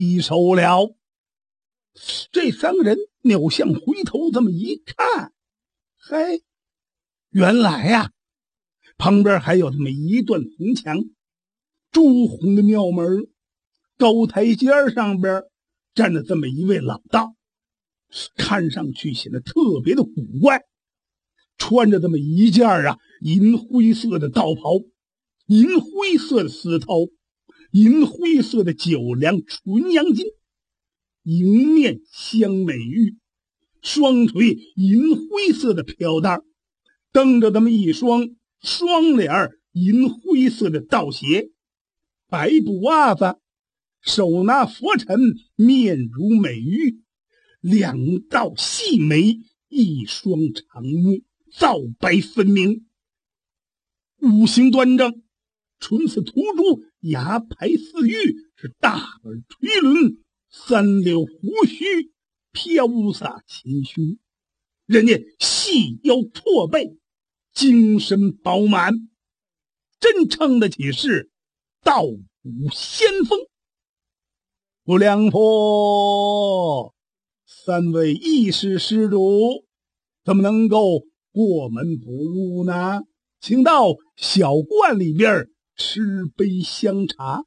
手了。这三个人扭向回头这么一看，嘿，原来呀，旁边还有这么一段红墙，朱红的庙门，高台阶上边站着这么一位老道，看上去显得特别的古怪，穿着这么一件银灰色的道袍，银灰色的丝绦，银灰色的九梁纯阳巾，迎面镶美玉，双腿银灰色的飘带，蹬着这么一双双脸银灰色的道鞋，白布袜子，手拿佛尘，面如美玉，两道细眉，一双长目，皂白分明，五行端正，唇似涂朱，牙排似玉，是大耳垂轮，三绺胡须，飘洒前胸，人家细腰阔背，精神饱满，真称得起是道骨仙风。不良佛，三位义士施主怎么能够过门不入呢？请到小观里边吃杯香茶。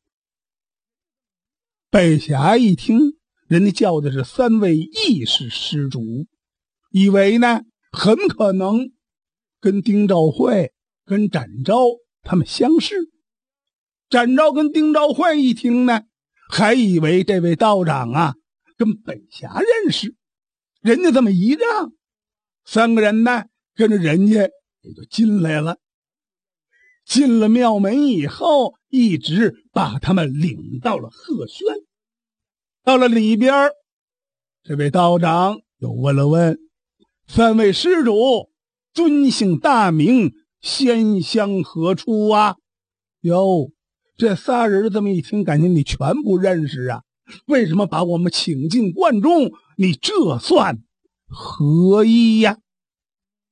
贝侠一听人家叫的是三位义士施主，以为呢很可能跟丁兆会跟展昭他们相识。展昭跟丁兆会一听呢，还以为这位道长跟北侠认识，人家这么一让，三个人呢跟着人家也就进来了。进了庙门以后，一直把他们领到了鹤轩。到了里边，这位道长又问了问三位施主尊姓大名，仙乡何处啊？哟，这仨人这么一听，感觉你全不认识啊，为什么把我们请进观中？你这算何意呀？